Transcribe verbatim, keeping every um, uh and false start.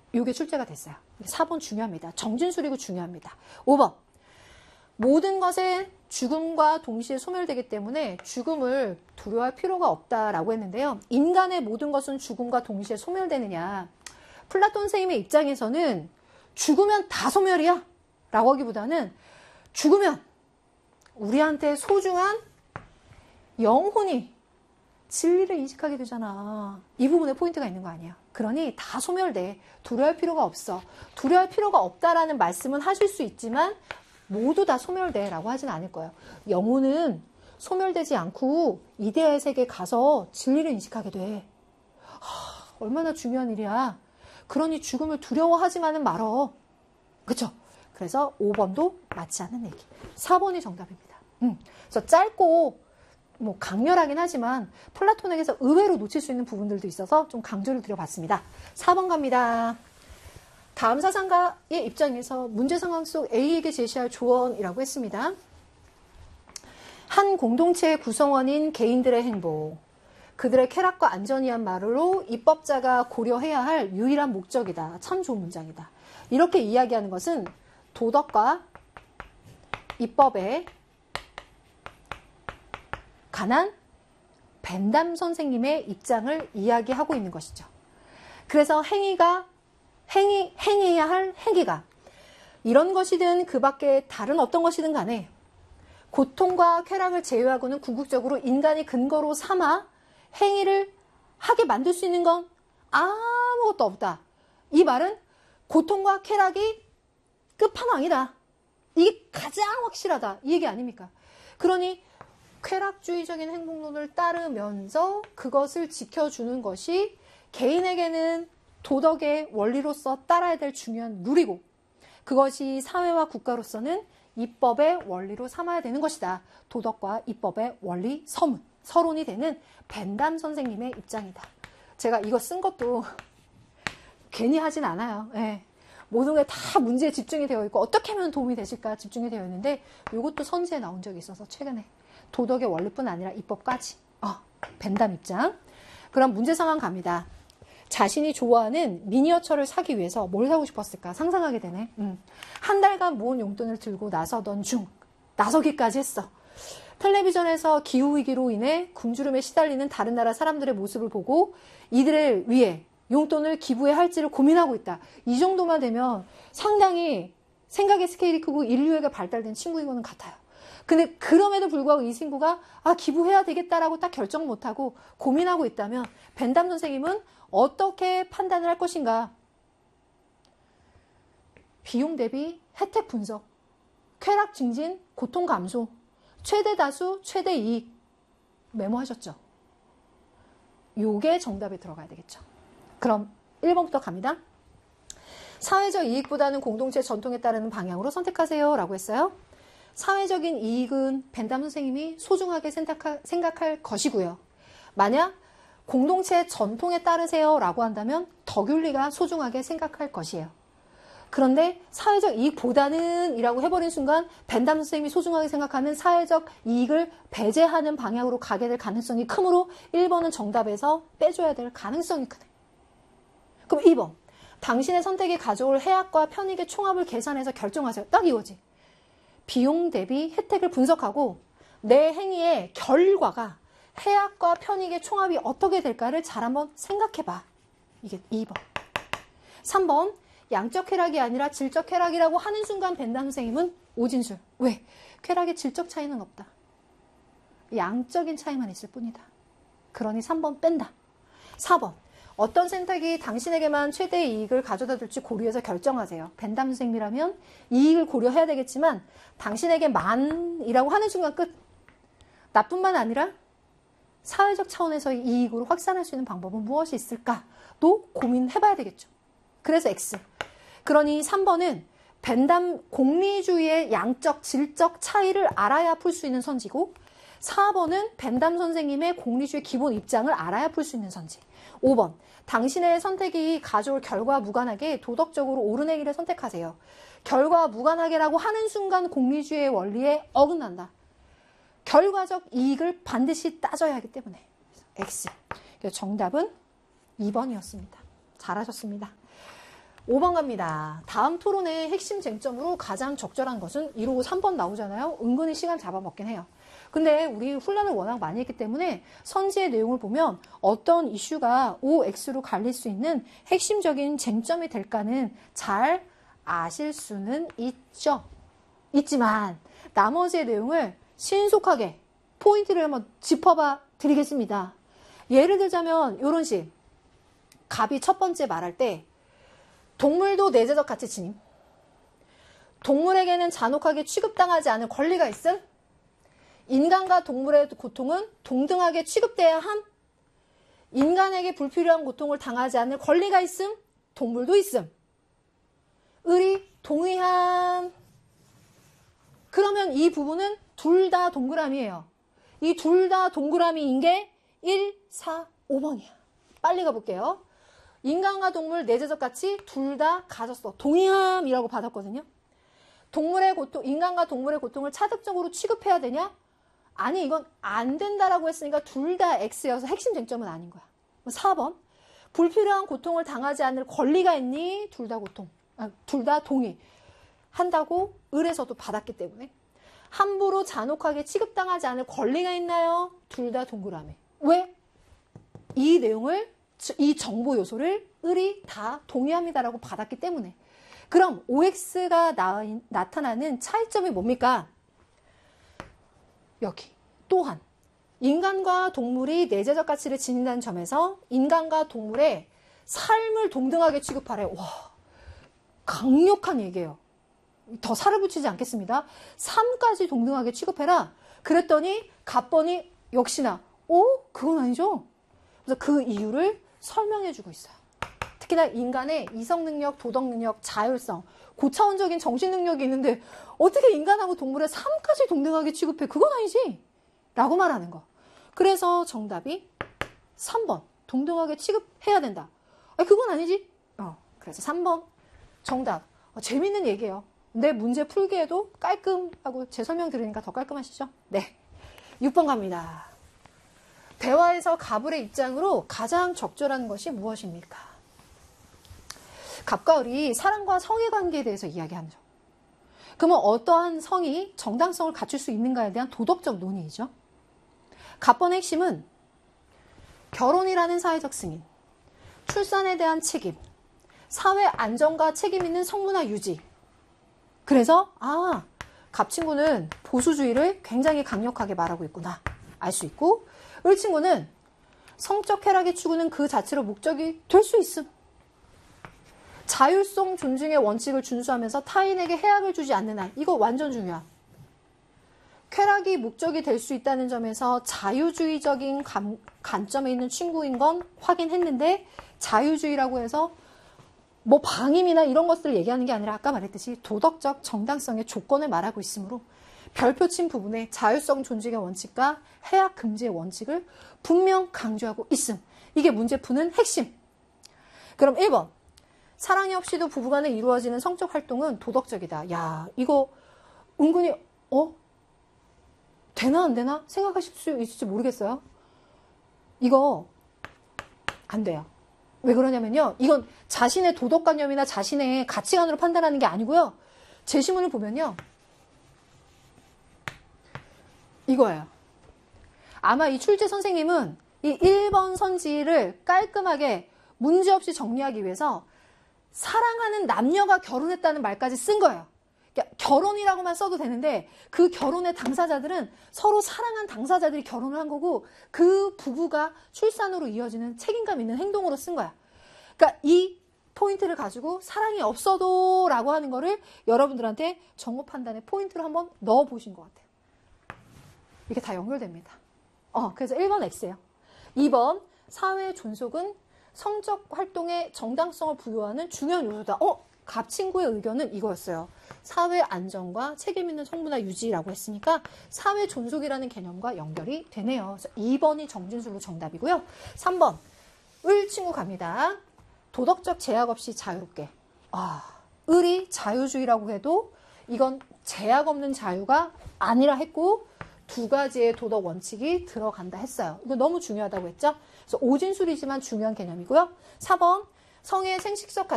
요게 출제가 됐어요. 사 번 중요합니다. 정진술이고 중요합니다. 오 번. 모든 것은 죽음과 동시에 소멸되기 때문에 죽음을 두려워할 필요가 없다라고 했는데요. 인간의 모든 것은 죽음과 동시에 소멸되느냐. 플라톤 선생님의 입장에서는 죽으면 다 소멸이야 라고 하기보다는 죽으면 우리한테 소중한 영혼이 진리를 인식하게 되잖아. 이 부분에 포인트가 있는 거 아니야. 그러니 다 소멸돼. 두려워할 필요가 없어. 두려워할 필요가 없다라는 말씀은 하실 수 있지만 모두 다 소멸돼 라고 하진 않을 거예요. 영혼은 소멸되지 않고 이데아의 세계에 가서 진리를 인식하게 돼. 하, 얼마나 중요한 일이야. 그러니 죽음을 두려워하지만은 말어. 그쵸? 그래서 오 번도 맞지 않는 얘기. 사 번이 정답입니다. 음. 그래서 짧고 뭐 강렬하긴 하지만 플라톤에게서 의외로 놓칠 수 있는 부분들도 있어서 좀 강조를 드려봤습니다. 사 번 갑니다. 다음 사상가의 입장에서 문제 상황 속 A에게 제시할 조언이라고 했습니다. 한 공동체의 구성원인 개인들의 행복, 그들의 쾌락과 안전이야말로 입법자가 고려해야 할 유일한 목적이다. 참 좋은 문장이다. 이렇게 이야기하는 것은 도덕과 입법에 관한 벤담 선생님의 입장을 이야기하고 있는 것이죠. 그래서 행위가 행위, 행해야 할 행위가 이런 것이든 그 밖에 다른 어떤 것이든 간에 고통과 쾌락을 제외하고는 궁극적으로 인간이 근거로 삼아 행위를 하게 만들 수 있는 건 아무것도 없다. 이 말은 고통과 쾌락이 끝판왕이다. 이게 가장 확실하다. 이 얘기 아닙니까? 그러니 쾌락주의적인 행복론을 따르면서 그것을 지켜주는 것이 개인에게는 도덕의 원리로서 따라야 될 중요한 룰이고 그것이 사회와 국가로서는 입법의 원리로 삼아야 되는 것이다. 도덕과 입법의 원리 서문, 서론이 되는 벤담 선생님의 입장이다. 제가 이거 쓴 것도 괜히 하진 않아요. 예. 모든 게 다 문제에 집중이 되어 있고 어떻게 하면 도움이 되실까 집중이 되어 있는데 이것도 선지에 나온 적이 있어서 최근에 도덕의 원리뿐 아니라 입법까지. 어, 벤담 입장. 그럼 문제 상황 갑니다. 자신이 좋아하는 미니어처를 사기 위해서 뭘 사고 싶었을까 상상하게 되네. 음. 한 달간 모은 용돈을 들고 나서던 중 나서기까지 했어. 텔레비전에서 기후위기로 인해 굶주림에 시달리는 다른 나라 사람들의 모습을 보고 이들을 위해 용돈을 기부해야 할지를 고민하고 있다. 이 정도만 되면 상당히 생각의 스케일이 크고 인류애가 발달된 친구인 거는 같아요. 근데 그럼에도 불구하고 이 친구가 아 기부해야 되겠다라고 딱 결정 못하고 고민하고 있다면 벤담 선생님은 어떻게 판단을 할 것인가? 비용 대비 혜택 분석, 쾌락 증진, 고통 감소, 최대 다수, 최대 이익 메모하셨죠? 요게 정답에 들어가야 되겠죠. 그럼 일 번부터 갑니다. 사회적 이익보다는 공동체 전통에 따르는 방향으로 선택하세요 라고 했어요. 사회적인 이익은 벤담 선생님이 소중하게 생각할, 생각할 것이고요. 만약 공동체 전통에 따르세요 라고 한다면 덕윤리가 소중하게 생각할 것이에요. 그런데 사회적 이익보다는 이라고 해버린 순간 벤담 선생님이 소중하게 생각하는 사회적 이익을 배제하는 방향으로 가게 될 가능성이 크므로 일 번은 정답에서 빼줘야 될 가능성이 크네. 그럼 이 번. 당신의 선택이 가져올 해악과 편익의 총합을 계산해서 결정하세요. 딱 이거지. 비용 대비 혜택을 분석하고 내 행위의 결과가 해악과 편익의 총합이 어떻게 될까를 잘 한번 생각해봐. 이게 이 번. 삼 번. 양적 쾌락이 아니라 질적 쾌락이라고 하는 순간 벤담 선생님은 오진술. 왜? 쾌락의 질적 차이는 없다. 양적인 차이만 있을 뿐이다. 그러니 삼 번 뺀다. 사 번. 어떤 선택이 당신에게만 최대의 이익을 가져다 줄지 고려해서 결정하세요. 벤담 선생님이라면 이익을 고려해야 되겠지만 당신에게만이라고 하는 순간 끝. 나뿐만 아니라 사회적 차원에서의 이익으로 확산할 수 있는 방법은 무엇이 있을까도 고민해봐야 되겠죠. 그래서 X. 그러니 삼 번은 벤담 공리주의의 양적, 질적 차이를 알아야 풀 수 있는 선지고 사 번은 벤담 선생님의 공리주의 기본 입장을 알아야 풀 수 있는 선지. 오 번. 당신의 선택이 가져올 결과와 무관하게 도덕적으로 옳은 행위를 선택하세요. 결과와 무관하게라고 하는 순간 공리주의의 원리에 어긋난다. 결과적 이익을 반드시 따져야 하기 때문에. X. 정답은 이 번이었습니다. 잘하셨습니다. 오 번 갑니다. 다음 토론의 핵심 쟁점으로 가장 적절한 것은 이러고 삼 번 나오잖아요. 은근히 시간 잡아먹긴 해요. 근데 우리 훈련을 워낙 많이 했기 때문에 선지의 내용을 보면 어떤 이슈가 오 엑스로 갈릴 수 있는 핵심적인 쟁점이 될까는 잘 아실 수는 있죠. 있지만 나머지의 내용을 신속하게 포인트를 한번 짚어봐 드리겠습니다. 예를 들자면 이런 식. 갑이 첫 번째 말할 때 동물도 내재적 가치 침입. 동물에게는 잔혹하게 취급당하지 않을 권리가 있음. 인간과 동물의 고통은 동등하게 취급돼야 함. 인간에게 불필요한 고통을 당하지 않을 권리가 있음. 동물도 있음. 을이 동의함. 그러면 이 부분은 둘 다 동그라미예요. 이 둘 다 동그라미인 게 일, 사, 오 번이야. 빨리 가볼게요. 인간과 동물 내재적 가치 둘 다 가졌어. 동의함이라고 받았거든요. 동물의 고통, 인간과 동물의 고통을 차득적으로 취급해야 되냐? 아니, 이건 안 된다라고 했으니까 둘 다 X여서 핵심 쟁점은 아닌 거야. 사 번. 불필요한 고통을 당하지 않을 권리가 있니? 둘 다 고통. 아, 둘 다 동의. 한다고 을에서도 받았기 때문에. 함부로 잔혹하게 취급당하지 않을 권리가 있나요? 둘 다 동그라미. 왜? 이 내용을, 이 정보 요소를 을이 다 동의합니다라고 받았기 때문에. 그럼 오 엑스가 나, 나타나는 차이점이 뭡니까? 여기 또한 인간과 동물이 내재적 가치를 지닌다는 점에서 인간과 동물의 삶을 동등하게 취급하래. 와, 강력한 얘기예요. 더 살을 붙이지 않겠습니다. 삶까지 동등하게 취급해라. 그랬더니 갑번이 역시나 오? 그건 아니죠. 그래서 그 이유를 설명해주고 있어요. 특히나 인간의 이성능력, 도덕능력, 자율성, 고차원적인 정신능력이 있는데 어떻게 인간하고 동물의 삶까지 동등하게 취급해? 그건 아니지. 라고 말하는 거. 그래서 정답이 삼 번. 동등하게 취급해야 된다. 아, 그건 아니지. 어, 그래서 삼 번. 정답. 어, 재밌는 얘기예요. 내 문제 풀기에도 깔끔하고 제 설명 들으니까 더 깔끔하시죠? 네. 육 번 갑니다. 대화에서 갑을의 입장으로 가장 적절한 것이 무엇입니까? 갑과 을이 사랑과 성의 관계에 대해서 이야기하는 점. 그러면 어떠한 성이 정당성을 갖출 수 있는가에 대한 도덕적 논의이죠. 갑번의 핵심은 결혼이라는 사회적 승인, 출산에 대한 책임, 사회 안정과 책임 있는 성문화 유지. 그래서 아, 갑 친구는 보수주의를 굉장히 강력하게 말하고 있구나 알 수 있고, 을 친구는 성적 쾌락의 추구는 그 자체로 목적이 될 수 있음. 자율성 존중의 원칙을 준수하면서 타인에게 해악을 주지 않는 한, 이거 완전 중요한. 쾌락이 목적이 될 수 있다는 점에서 자유주의적인 감, 관점에 있는 친구인 건 확인했는데, 자유주의라고 해서 뭐 방임이나 이런 것들을 얘기하는 게 아니라 아까 말했듯이 도덕적 정당성의 조건을 말하고 있으므로 별표친 부분에 자율성 존중의 원칙과 해악 금지의 원칙을 분명 강조하고 있음. 이게 문제 푸는 핵심. 그럼 일 번. 사랑이 없이도 부부간에 이루어지는 성적 활동은 도덕적이다. 야, 이거 은근히 어? 되나 안 되나? 생각하실 수 있을지 모르겠어요. 이거 안 돼요. 왜 그러냐면요. 이건 자신의 도덕관념이나 자신의 가치관으로 판단하는 게 아니고요. 제시문을 보면요. 이거예요. 아마 이 출제 선생님은 이 일 번 선지를 깔끔하게 문제없이 정리하기 위해서 사랑하는 남녀가 결혼했다는 말까지 쓴 거예요. 그러니까 결혼이라고만 써도 되는데 그 결혼의 당사자들은 서로 사랑한 당사자들이 결혼을 한 거고 그 부부가 출산으로 이어지는 책임감 있는 행동으로 쓴 거야. 그러니까 이 포인트를 가지고 사랑이 없어도 라고 하는 거를 여러분들한테 정보 판단의 포인트로 한번 넣어보신 것 같아요. 이게 다 연결됩니다. 어, 그래서 일 번 X예요. 이 번 사회 존속은 성적 활동의 정당성을 부여하는 중요한 요소다. 어, 갑 친구의 의견은 이거였어요. 사회 안정과 책임 있는 성문화 유지라고 했으니까 사회 존속이라는 개념과 연결이 되네요. 그래서 이 번이 정진술로 정답이고요. 삼 번 을 친구 갑니다. 도덕적 제약 없이 자유롭게. 아, 을이 자유주의라고 해도 이건 제약 없는 자유가 아니라 했고 두 가지의 도덕 원칙이 들어간다 했어요. 이거 너무 중요하다고 했죠? 그래서 오진술이지만 중요한 개념이고요. 사 번 성의 생식적